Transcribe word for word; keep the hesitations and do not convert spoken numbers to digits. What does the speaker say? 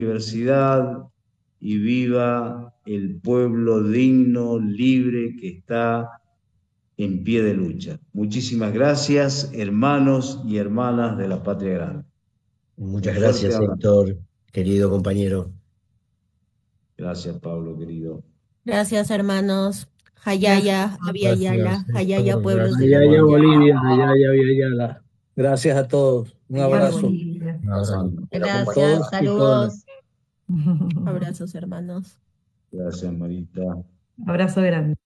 diversidad y viva el pueblo digno, libre que está en pie de lucha. Muchísimas gracias, hermanos y hermanas de la Patria Grande. Un Muchas fuerte gracias, abrazo. Héctor, querido compañero. Gracias, Pablo, querido. Gracias, hermanos. Gracias, Hayaya, gracias, Aviala, Hayaya, doctor. pueblos de Gracias. la Ayaya Patria. Bolivia, Ayaya Villayala. Gracias a todos. Un Ayala abrazo Bolivia. a Un abrazo. Bueno, Gracias, todos y todas. saludos. Abrazos, hermanos. Gracias, Marita. Abrazo grande.